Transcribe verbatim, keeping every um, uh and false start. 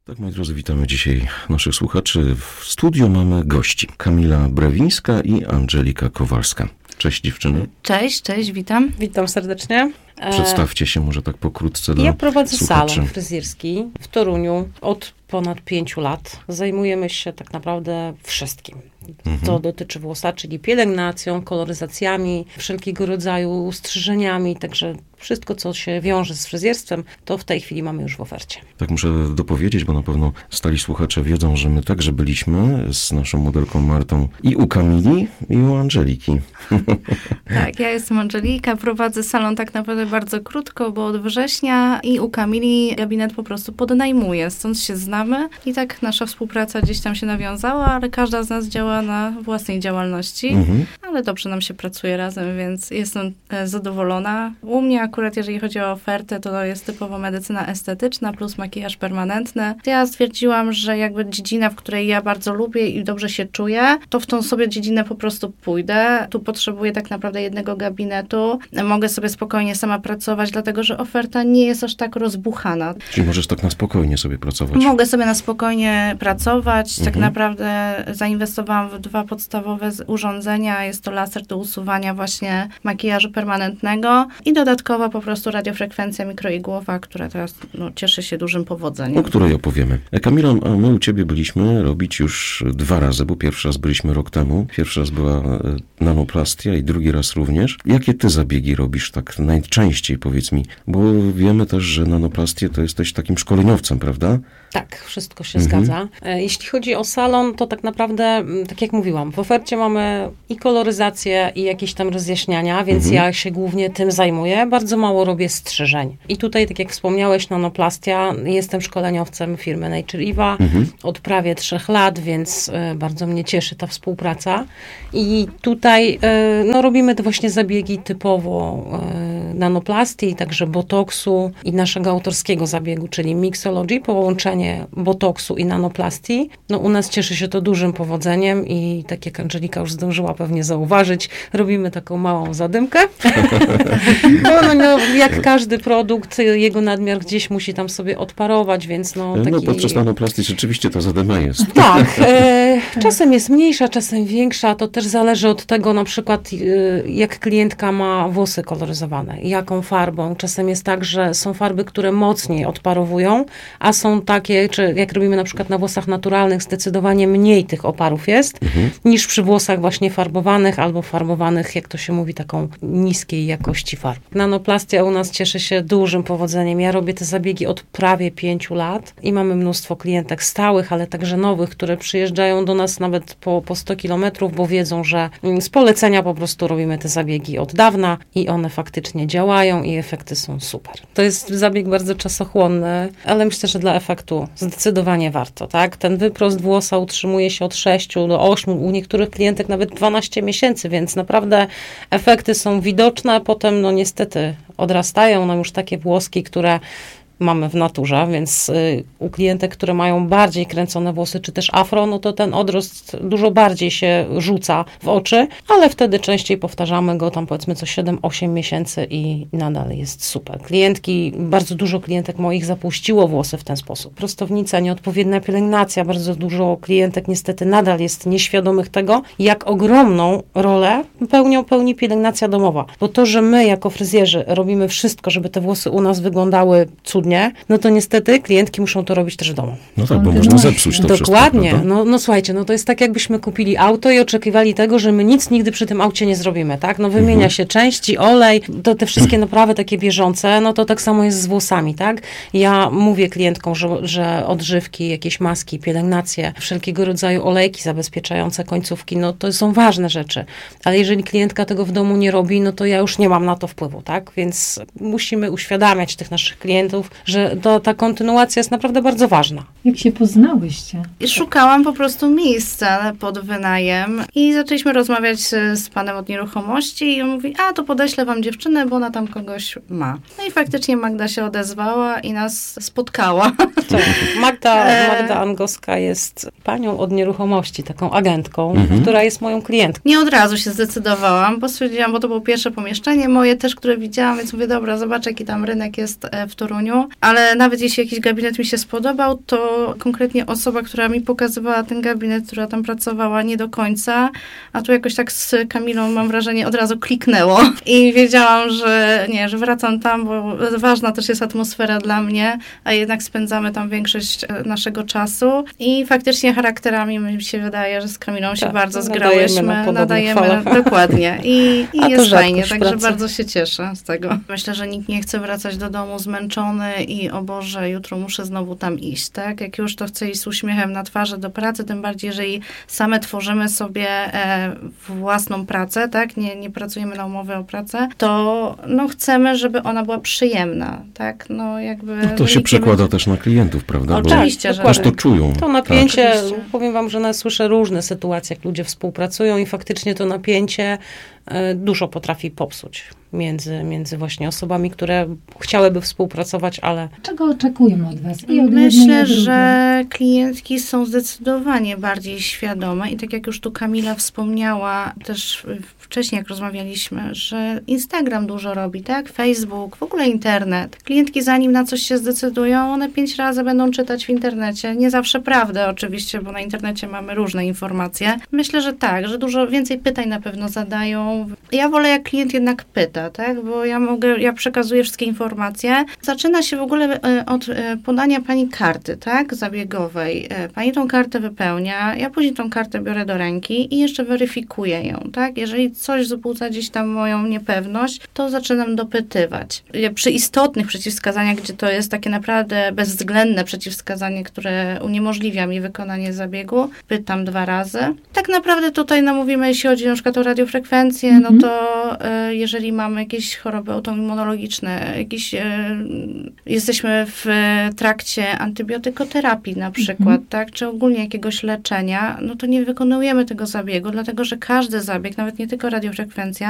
Tak, moi drodzy, witamy dzisiaj naszych słuchaczy. W studiu mamy gości. Kamila Brewińska i Angelika Kowalska. Cześć dziewczyny. Cześć, cześć, witam. Witam serdecznie. Przedstawcie się może tak pokrótce dla Ja prowadzę słuchaczy. salon fryzjerski w Toruniu od ponad pięciu lat. Zajmujemy się tak naprawdę wszystkim. Mhm. To dotyczy włosa, czyli pielęgnacją, koloryzacjami, wszelkiego rodzaju strzyżeniami, także wszystko, co się wiąże z fryzjerstwem, to w tej chwili mamy już w ofercie. Tak muszę dopowiedzieć, bo na pewno stali słuchacze wiedzą, że my także byliśmy z naszą modelką Martą i u Kamili, i u Angeliki. Tak, ja jestem Angelika, prowadzę salon tak naprawdę bardzo krótko, bo od września i u Kamili gabinet po prostu podnajmuję, stąd się znamy i tak nasza współpraca gdzieś tam się nawiązała, ale każda z nas działa na własnej działalności, mhm. ale dobrze nam się pracuje razem, więc jestem zadowolona. U mnie akurat, jeżeli chodzi o ofertę, to jest typowo medycyna estetyczna plus makijaż permanentny. Ja stwierdziłam, że jakby dziedzina, w której ja bardzo lubię i dobrze się czuję, to w tą sobie dziedzinę po prostu pójdę. Tu potrzebuję tak naprawdę jednego gabinetu. Mogę sobie spokojnie sama pracować, dlatego że oferta nie jest aż tak rozbuchana. Czyli możesz tak na spokojnie sobie pracować? Mogę sobie na spokojnie pracować. Mhm. Tak naprawdę zainwestowałam w dwa podstawowe urządzenia. Jest to laser do usuwania właśnie makijażu permanentnego i dodatkowo po prostu radiofrekwencja mikroigłowa, która teraz no, cieszy się dużym powodzeniem. O której opowiemy. Kamila, a my u ciebie byliśmy robić już dwa razy, bo pierwszy raz byliśmy rok temu. Pierwszy raz była nanoplastia i drugi raz również. Jakie ty zabiegi robisz tak najczęściej, powiedz mi? Bo wiemy też, że nanoplastię to jesteś takim szkoleniowcem, prawda? Tak, wszystko się mhm. zgadza. Jeśli chodzi o salon, to tak naprawdę, tak jak mówiłam, w ofercie mamy i koloryzację, i jakieś tam rozjaśniania, więc mhm. ja się głównie tym zajmuję. Bardzo mało robię strzyżeń. I tutaj, tak jak wspomniałeś, nanoplastia, jestem szkoleniowcem firmy Nature Eva mhm. od prawie trzech lat, więc bardzo mnie cieszy ta współpraca. I tutaj no, robimy te właśnie zabiegi typowo nanoplastii, także botoksu i naszego autorskiego zabiegu, czyli mixology, połączenie botoksu i nanoplastii. No u nas cieszy się to dużym powodzeniem i tak jak Angelika już zdążyła pewnie zauważyć, robimy taką małą zadymkę. no, no, no, jak każdy produkt, jego nadmiar gdzieś musi tam sobie odparować, więc no taki... No podczas nanoplastii rzeczywiście ta zadyma jest. Tak. E, czasem jest mniejsza, czasem większa. To też zależy od tego na przykład, e, jak klientka ma włosy koloryzowane, jaką farbą. Czasem jest tak, że są farby, które mocniej odparowują, a są takie, czy jak robimy na przykład na włosach naturalnych, zdecydowanie mniej tych oparów jest, mhm. niż przy włosach właśnie farbowanych albo farbowanych, jak to się mówi, taką niskiej jakości farb. Nanoplastia u nas cieszy się dużym powodzeniem. Ja robię te zabiegi od prawie pięciu lat i mamy mnóstwo klientek stałych, ale także nowych, które przyjeżdżają do nas nawet po, po sto kilometrów, bo wiedzą, że z polecenia po prostu robimy te zabiegi od dawna i one faktycznie działają i efekty są super. To jest zabieg bardzo czasochłonny, ale myślę, że dla efektu zdecydowanie warto, tak? Ten wyprost włosa utrzymuje się od sześciu do ośmiu, u niektórych klientek nawet dwanaście miesięcy, więc naprawdę efekty są widoczne, a potem no niestety odrastają nam już takie włoski, które mamy w naturze, więc y, u klientek, które mają bardziej kręcone włosy, czy też afro, no to ten odrost dużo bardziej się rzuca w oczy, ale wtedy częściej powtarzamy go tam powiedzmy co siedem osiem miesięcy i nadal jest super. Klientki, bardzo dużo klientek moich zapuściło włosy w ten sposób. Prostownica, nieodpowiednia pielęgnacja, bardzo dużo klientek niestety nadal jest nieświadomych tego, jak ogromną rolę pełnią, pełni pielęgnacja domowa. Bo to, że my jako fryzjerzy robimy wszystko, żeby te włosy u nas wyglądały cudnie, no to niestety klientki muszą to robić też w domu. No tak, bo można zepsuć to wszystko. Dokładnie. No, no słuchajcie, no to jest tak, jakbyśmy kupili auto i oczekiwali tego, że my nic nigdy przy tym aucie nie zrobimy, tak? No wymienia mhm. się części, olej, to te wszystkie naprawy takie bieżące, no to tak samo jest z włosami, tak? Ja mówię klientkom, że, że odżywki, jakieś maski, pielęgnacje, wszelkiego rodzaju olejki zabezpieczające końcówki, no to są ważne rzeczy. Ale jeżeli klientka tego w domu nie robi, no to ja już nie mam na to wpływu, tak? Więc musimy uświadamiać tych naszych klientów, że to, ta kontynuacja jest naprawdę bardzo ważna. Jak się poznałyście? Szukałam po prostu miejsca pod wynajem i zaczęliśmy rozmawiać z, z panem od nieruchomości i on mówi, a to podeślę wam dziewczynę, bo ona tam kogoś ma. No i faktycznie Magda się odezwała i nas spotkała. Tak. Magda, Magda Angoska jest panią od nieruchomości, taką agentką, mhm. która jest moją klientką. Nie od razu się zdecydowałam, bo stwierdziłam, bo to było pierwsze pomieszczenie moje też, które widziałam, więc mówię, dobra, zobacz, jaki tam rynek jest w Toruniu. ale nawet jeśli jakiś gabinet mi się spodobał, to konkretnie osoba, która mi pokazywała ten gabinet, która tam pracowała, nie do końca, a tu jakoś tak z Kamilą, mam wrażenie, od razu kliknęło i wiedziałam, że nie, że wracam tam, bo ważna też jest atmosfera dla mnie, a jednak spędzamy tam większość naszego czasu i faktycznie charakterami mi się wydaje, że z Kamilą się tak, bardzo nadajemy zgrałyśmy, na nadajemy falach. dokładnie i, i A to jest fajnie, rzadkość także pracy. bardzo się cieszę z tego. Myślę, że nikt nie chce wracać do domu zmęczony i o Boże, jutro muszę znowu tam iść, tak? Jak już to chce iść z uśmiechem na twarzy do pracy, tym bardziej, jeżeli same tworzymy sobie e, własną pracę, tak? Nie, nie pracujemy na umowę o pracę, to no, chcemy, żeby ona była przyjemna, tak? No jakby... No to się przekłada też na klientów, prawda? Oczywiście, Bo że też tak. to czują. To napięcie, Tak. powiem wam, że nas słyszę różne sytuacje, jak ludzie współpracują i faktycznie to napięcie e, dużo potrafi popsuć między, między właśnie osobami, które chciałyby współpracować, ale... Czego oczekują od was? I od jednej, i Myślę, od drugiej. że klientki są zdecydowanie bardziej świadome i tak jak już tu Kamila wspomniała też wcześniej, jak rozmawialiśmy, że Instagram dużo robi, tak? Facebook, w ogóle internet. Klientki zanim na coś się zdecydują, one pięć razy będą czytać w internecie. Nie zawsze prawdę oczywiście, bo na internecie mamy różne informacje. Myślę, że tak, że dużo więcej pytań na pewno zadają. Ja wolę, jak klient jednak pyta, tak? Bo ja mogę, ja przekazuję wszystkie informacje. Zaczyna się w ogóle od podania pani karty, tak? Zabiegowej. Pani tą kartę wypełnia, ja później tą kartę biorę do ręki i jeszcze weryfikuję ją, tak? Jeżeli coś wzbudza gdzieś tam moją niepewność, to zaczynam dopytywać. Przy istotnych przeciwwskazaniach, gdzie to jest takie naprawdę bezwzględne przeciwwskazanie, które uniemożliwia mi wykonanie zabiegu, pytam dwa razy. Tak naprawdę tutaj no, mówimy, jeśli chodzi na przykład o radiofrekwencję, mhm. no to e, jeżeli mamy jakieś choroby autoimmunologiczne, jakieś, e, jesteśmy w trakcie antybiotykoterapii na przykład, mhm. tak, czy ogólnie jakiegoś leczenia, no to nie wykonujemy tego zabiegu, dlatego że każdy zabieg, nawet nie tylko radiofrekwencja,